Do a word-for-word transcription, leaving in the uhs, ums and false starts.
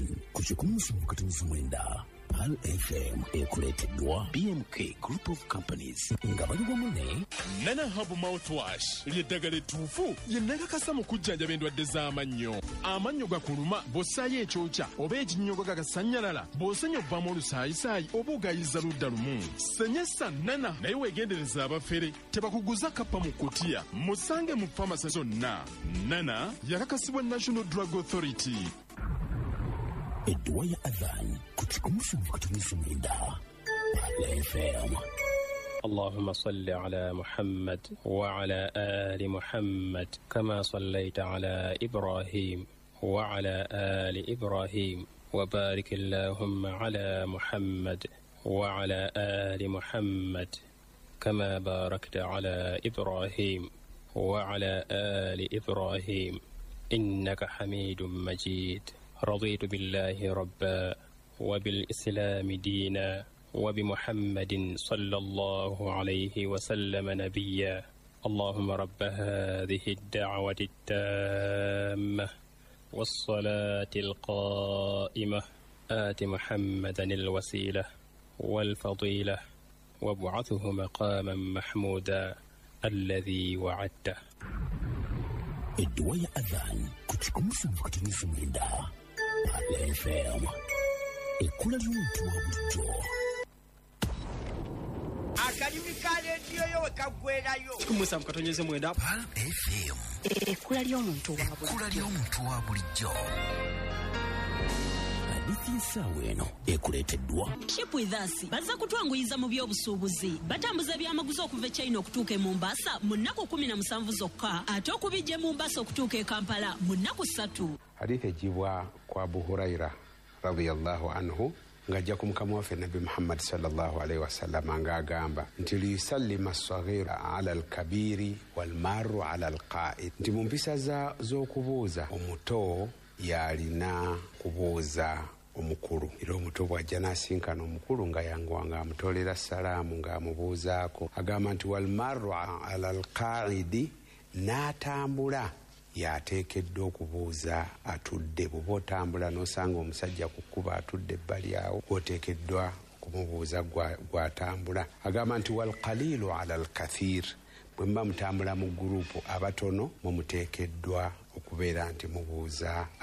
Adhan kuchikumusha mkatanizi mwenda Pal F M ekuleteddwa B M K Group of Companies nga bali bamune Nana Habu Mouthwash ly'eddagala ettuufu ye nakakasa mu kujjanjaba endwadde z'amannyo. Amannyo gakuluma bw'ossaayo ekyokya oba ekinnyogo gagasanyalala bw'osenya obbamu olusaayisaayi oba ogayiza ludda lumu. Senyesa Nana naye weegendereza abafere tebakuguza kappa mu kutiya musange mu famasi zonna. Nana yakakasibwa National Drug Authority. Edwa ya Adhan kuchikumusha mkatanizi mwenda Pal F M. اللهم صل على محمد وعلى آل محمد كما صليت على إبراهيم وعلى آل إبراهيم وبارك اللهم على محمد وعلى آل محمد كما باركت على إبراهيم وعلى آل إبراهيم إنك حميد مجيد. رضيت بالله ربا وبالإسلام دينا وبمحمد صلى الله عليه وسلم نبيا. اللهم رب هذه الدعوة التامة والصلاة القائمة آت محمدا الوسيلة والفضيلة وابعثه مقاما محمودا الذي وعدته. Edwa ya Adhan kuchikumusha mkatanizi mwenda Pal F M. Ekula ly'omuntu wa bulijjo. Akadimi ka rediyo yo wekagwerayo. Kumusa mukatonyeze mwenda Pal F M. Ekula ly'omuntu wa bulijjo. Ekula ly'omuntu wa bulijjo. Hadithi y'essaawa eno ekuleeteddwa Ship with us bazza kutwanguyiza mu by'obusuubuzi batambuza byamaguzi okuva e China okutuuka e Mombasa mu nnaku kumi na musanvu zokka ate okubijja e Mombasa okutuuka e Kampala mu nnaku ssatu. Hadithi ejibwa kwa Abu Huraira radhiyallahu anhu ngajja ku mukama waffe Nabi Muhammad sallallahu alaihi wasallam nga agamba nti liyusallima as-saghir ala al-kabiri wal-maru ala al-qa'id. Nti mu mpisa z'okubuuza omuto yalina kubuuza omukulu. Era omuto bw'ajja n'asinkana omukulu nga yanguwa nga amutolera salaamu nga amubuuzaako agamba nti wal-maru ala al-qa'idi, n'atambula yateekeddwa okubuuza atudde. Bw'oba otambula n'osanga omusajja ku kkuba atudde ebbali awo oteekeddwa okumubuuza gw'atambula. Agamba nti wal qalilu ala al kathir, bwe muba mutambula mu gurupu abatono mumuteekeddwa okubeera nti mubuuza